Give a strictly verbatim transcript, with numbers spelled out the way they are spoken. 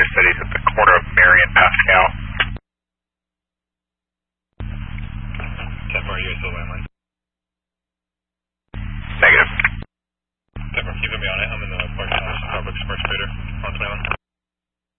Studies at the corner of Mary and Pascal. ten four, U S O landline.